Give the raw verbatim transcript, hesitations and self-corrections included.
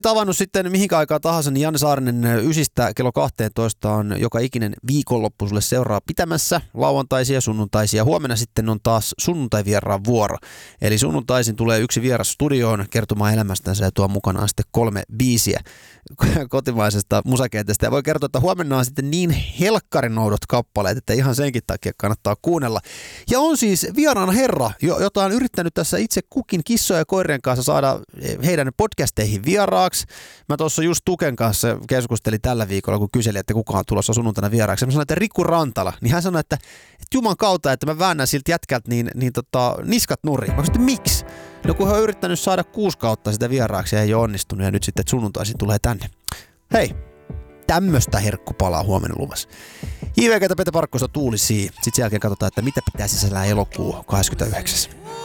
tavannut sitten mihinkä aikaa tahansa, niin Janne Saarinen ysistä kello kahteentoista on joka ikinen viikonloppu sulle seuraa pitämässä lauantaisia, sunnuntaisia. Huomenna sitten on taas sunnuntai-vieraan vuoro. Eli sunnuntaisin tulee yksi vieras studioon kertomaan elämästänsä ja tuo mukanaan sitten kolme biisiä kotimaisesta musakentästä. Ja voi kertoa, että huomenna on sitten niin helkkarinoudot kappaleet, että ihan senkin takia kannattaa kuunnella. Ja on siis vieraan herra, jota on yrittänyt tässä itse kukin kissoja ja koirien kanssa saada heidän podcasteihin vieraaksi. Mä tuossa just Tuken kanssa keskustelin tällä viikolla, kun kyselin, että kuka on tulossa sunnuntaina vieraaksi. Mä sanoin, että Riku Rantala. Niin hän sanoi, että, että juman kautta, että mä väännän siltä jätkältä niin, niin tota, niskat nuriin. Mä kysyin, miksi? No kun hän on yrittänyt saada kuusi kautta sitä vieraaksi ja ei ole onnistunut ja nyt sitten sunnuntaisin tulee tänne. Hei, tämmöstä herkkupalaa huomenna luvassa. J V G:tä Pete Parkkosta Tuuli Sii. Sitten sen jälkeen katsotaan, että mitä pitää sisällään elokuu kahdeskymmenesyhdeksäs